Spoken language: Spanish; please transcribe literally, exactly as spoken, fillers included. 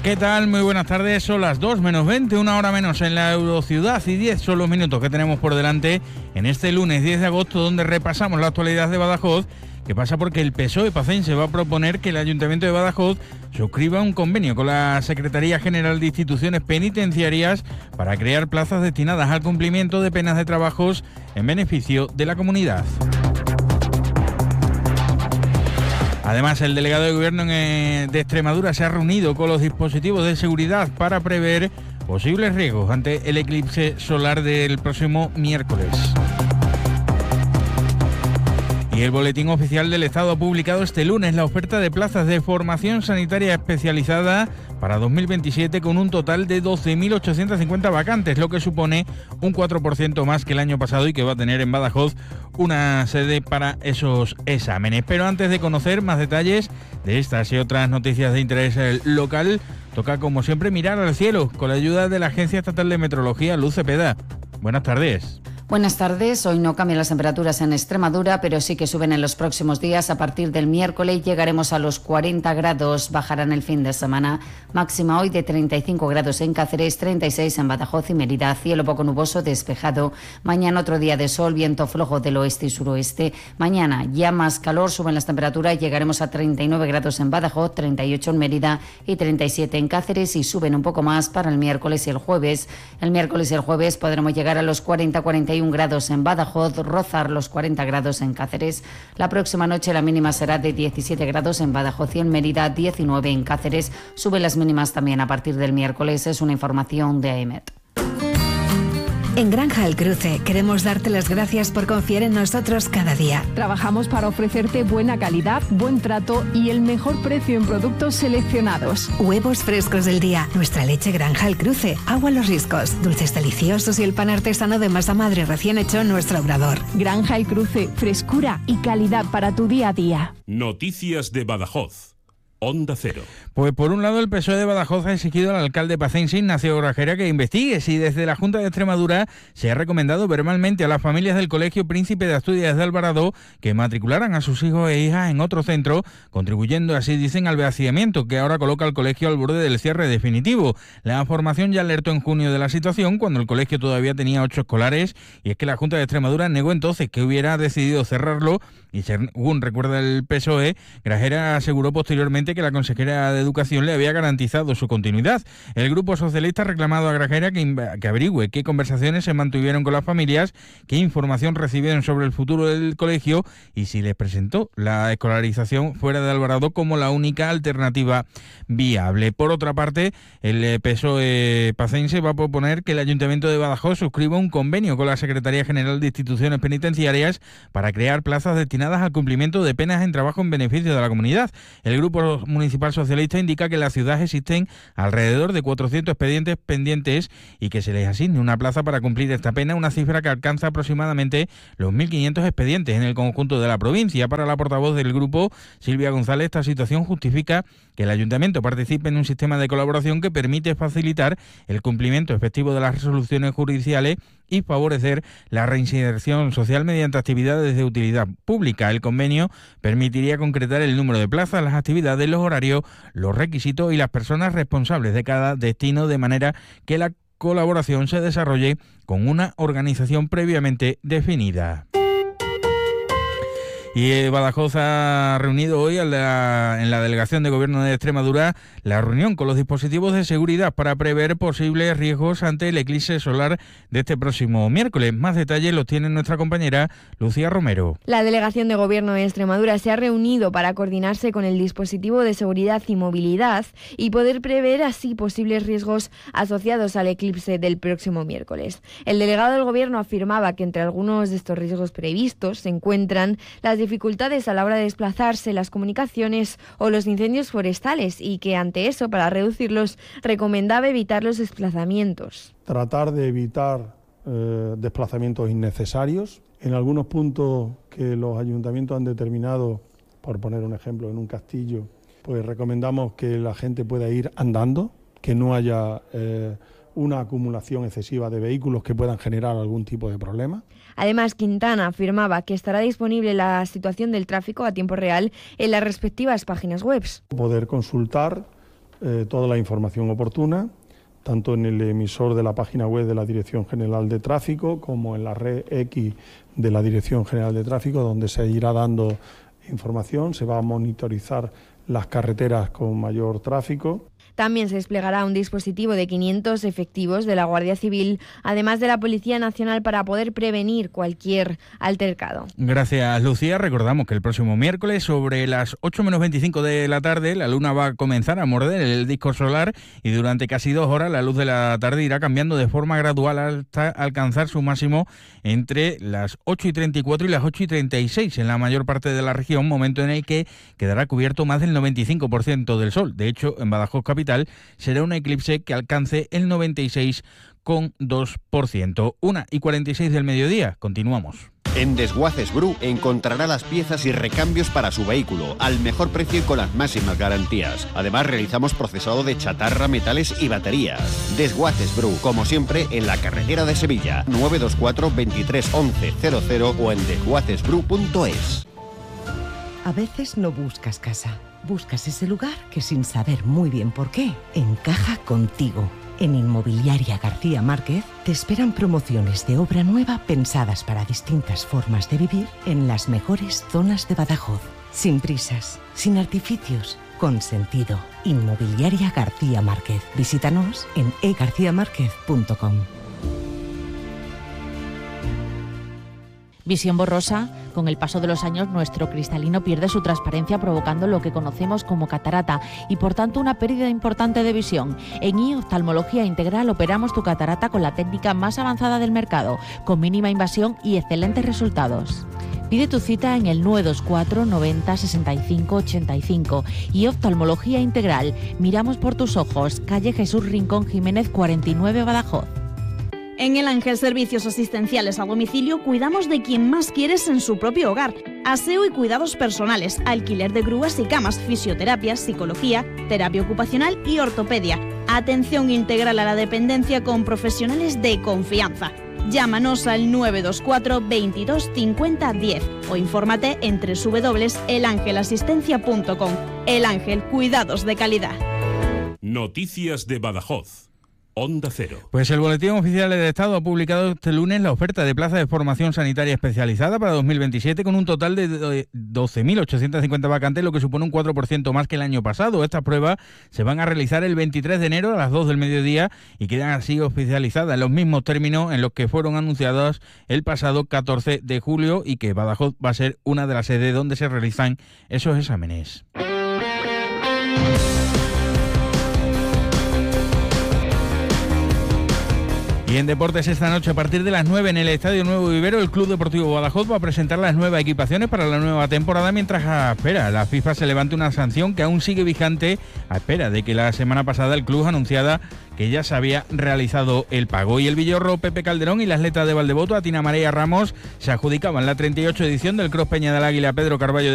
¿Qué tal? Muy buenas tardes, son las dos menos veinte, una hora menos en la Eurociudad y diez son los minutos que tenemos por delante en este lunes diez de agosto, donde repasamos la actualidad de Badajoz, que pasa porque el P S O E pacense va a proponer que el Ayuntamiento de Badajoz suscriba un convenio con la Secretaría General de Instituciones Penitenciarias para crear plazas destinadas al cumplimiento de penas de trabajos en beneficio de la comunidad. Además, el delegado de Gobierno de Extremadura se ha reunido con los dispositivos de seguridad para prever posibles riesgos ante el eclipse solar del próximo miércoles. Y el Boletín Oficial del Estado ha publicado este lunes la oferta de plazas de formación sanitaria especializada para dos mil veintisiete con un total de doce mil ochocientas cincuenta vacantes, lo que supone un cuatro por ciento más que el año pasado y que va a tener en Badajoz una sede para esos exámenes. Pero antes de conocer más detalles de estas y otras noticias de interés local, toca como siempre mirar al cielo con la ayuda de la Agencia Estatal de Meteorología, Luz Cepeda. Buenas tardes. Buenas tardes. Hoy no cambian las temperaturas en Extremadura, pero sí que suben en los próximos días. A partir del miércoles llegaremos a los cuarenta grados, bajarán el fin de semana. Máxima hoy de treinta y cinco grados en Cáceres, treinta y seis en Badajoz y Mérida. Cielo poco nuboso, despejado. Mañana otro día de sol, viento flojo del oeste y suroeste. Mañana ya más calor, suben las temperaturas. Llegaremos a treinta y nueve grados en Badajoz, treinta y ocho en Mérida y treinta y siete en Cáceres, y suben un poco más para el miércoles y el jueves. El miércoles y el jueves podremos llegar a los cuarenta, cuarenta y uno grados en Badajoz, rozar los cuarenta grados en Cáceres. La próxima noche la mínima será de diecisiete grados en Badajoz y en Mérida, diecinueve en Cáceres. Suben las mínimas también a partir del miércoles. Es una información de A E M E T. En Granja El Cruce queremos darte las gracias por confiar en nosotros cada día. Trabajamos para ofrecerte buena calidad, buen trato y el mejor precio en productos seleccionados. Huevos frescos del día, nuestra leche Granja El Cruce, agua Los Riscos, dulces deliciosos y el pan artesano de masa madre recién hecho en nuestro obrador. Granja El Cruce, frescura y calidad para tu día a día. Noticias de Badajoz. Onda Cero. Pues por un lado el P S O E de Badajoz ha exigido al alcalde pacense Ignacio Grajera que investigue si desde la Junta de Extremadura se ha recomendado verbalmente a las familias del Colegio Príncipe de Asturias de Alvarado que matricularan a sus hijos e hijas en otro centro, contribuyendo así, dicen, al vaciamiento que ahora coloca al colegio al borde del cierre definitivo. La formación ya alertó en junio de la situación cuando el colegio todavía tenía ocho escolares, y es que la Junta de Extremadura negó entonces que hubiera decidido cerrarlo, y según recuerda el P S O E, Grajera aseguró posteriormente que la consejera de Educación le había garantizado su continuidad. El Grupo Socialista ha reclamado a Grajera que, que averigüe qué conversaciones se mantuvieron con las familias, qué información recibieron sobre el futuro del colegio y si les presentó la escolarización fuera de Alvarado como la única alternativa viable. Por otra parte, el P S O E pacense va a proponer que el Ayuntamiento de Badajoz suscriba un convenio con la Secretaría General de Instituciones Penitenciarias para crear plazas destinadas al cumplimiento de penas en trabajo en beneficio de la comunidad. El Grupo Municipal Socialista indica que en la ciudad existen alrededor de cuatrocientos expedientes pendientes y que se les asigne una plaza para cumplir esta pena, una cifra que alcanza aproximadamente los mil quinientos expedientes en el conjunto de la provincia. Para la portavoz del grupo, Silvia González, esta situación justifica que el ayuntamiento participe en un sistema de colaboración que permite facilitar el cumplimiento efectivo de las resoluciones judiciales y favorecer la reinserción social mediante actividades de utilidad pública. El convenio permitiría concretar el número de plazas, las actividades, los horarios, los requisitos y las personas responsables de cada destino, de manera que la colaboración se desarrolle con una organización previamente definida. Y Badajoz ha reunido hoy en la, en la Delegación de Gobierno de Extremadura la reunión con los dispositivos de seguridad para prever posibles riesgos ante el eclipse solar de este próximo miércoles. Más detalles los tiene nuestra compañera Lucía Romero. La Delegación de Gobierno de Extremadura se ha reunido para coordinarse con el dispositivo de seguridad y movilidad y poder prever así posibles riesgos asociados al eclipse del próximo miércoles. El delegado del Gobierno afirmaba que entre algunos de estos riesgos previstos se encuentran las dificultades a la hora de desplazarse, las comunicaciones o los incendios forestales, y que ante eso, para reducirlos, recomendaba evitar los desplazamientos. Tratar de evitar eh, desplazamientos innecesarios. En algunos puntos que los ayuntamientos han determinado, por poner un ejemplo, en un castillo, pues recomendamos que la gente pueda ir andando, que no haya eh, una acumulación excesiva de vehículos que puedan generar algún tipo de problema. Además, Quintana afirmaba que estará disponible la situación del tráfico a tiempo real en las respectivas páginas web. Poder consultar eh, toda la información oportuna, tanto en el emisor de la página web de la Dirección General de Tráfico como en la red X de la Dirección General de Tráfico, donde se irá dando información, se va a monitorizar las carreteras con mayor tráfico. También se desplegará un dispositivo de quinientos efectivos de la Guardia Civil, además de la Policía Nacional, para poder prevenir cualquier altercado. Gracias, Lucía. Recordamos que el próximo miércoles, sobre las ocho menos veinticinco de la tarde, la luna va a comenzar a morder el disco solar y durante casi dos horas la luz de la tarde irá cambiando de forma gradual hasta alcanzar su máximo entre las ocho y treinta y cuatro y las ocho y treinta y seis en la mayor parte de la región, momento en el que quedará cubierto más del noventa y cinco por ciento del sol. De hecho, en Badajoz capital será un eclipse que alcance el noventa y seis coma dos por ciento. una y cuarenta y seis del mediodía. Continuamos. En Desguaces Bru encontrará las piezas y recambios para su vehículo al mejor precio y con las máximas garantías. Además, realizamos procesado de chatarra, metales y baterías. Desguaces Bru, como siempre, en la carretera de Sevilla, nueve dos cuatro, veintitrés, once, cero cero o en desguaces bru punto es. A veces no buscas casa, buscas ese lugar que sin saber muy bien por qué, encaja contigo. En Inmobiliaria García Márquez te esperan promociones de obra nueva pensadas para distintas formas de vivir en las mejores zonas de Badajoz. Sin prisas, sin artificios, con sentido. Inmobiliaria García Márquez. Visítanos en e garcía márquez punto com. Visión borrosa. Con el paso de los años, nuestro cristalino pierde su transparencia, provocando lo que conocemos como catarata y, por tanto, una pérdida importante de visión. En I Oftalmología Integral operamos tu catarata con la técnica más avanzada del mercado, con mínima invasión y excelentes resultados. Pide tu cita en el nueve dos cuatro, noventa, sesenta y cinco, ochenta y cinco. Y Oftalmología Integral. Miramos por tus ojos. Calle Jesús Rincón Jiménez, cuarenta y nueve, Badajoz. En El Ángel Servicios Asistenciales a Domicilio cuidamos de quien más quieres en su propio hogar. Aseo y cuidados personales, alquiler de grúas y camas, fisioterapia, psicología, terapia ocupacional y ortopedia. Atención integral a la dependencia con profesionales de confianza. Llámanos al nueve dos cuatro, veintidós, cincuenta, diez o infórmate en doble u doble u doble u punto el ángel asistencia punto com. El Ángel, cuidados de calidad. Noticias de Badajoz. Onda Cero. Pues el Boletín Oficial del Estado ha publicado este lunes la oferta de plaza de formación sanitaria especializada para dos mil veintisiete con un total de doce mil ochocientas cincuenta vacantes, lo que supone un cuatro por ciento más que el año pasado. Estas pruebas se van a realizar el veintitrés de enero a las dos del mediodía y quedan así oficializadas en los mismos términos en los que fueron anunciadas el pasado catorce de julio y que Badajoz va a ser una de las sedes donde se realizan esos exámenes. Y en deportes esta noche a partir de las nueve en el Estadio Nuevo Vivero, el Club Deportivo Badajoz va a presentar las nuevas equipaciones para la nueva temporada, mientras a espera la FIFA se levante una sanción que aún sigue vigente a espera de que la semana pasada el club anunciara que ya se había realizado el pago. Y el villorro Pepe Calderón y la atleta de Valdevoto, Atina María Ramos, se adjudicaban la treinta y ocho edición del Cross Peña del Águila Pedro Carballo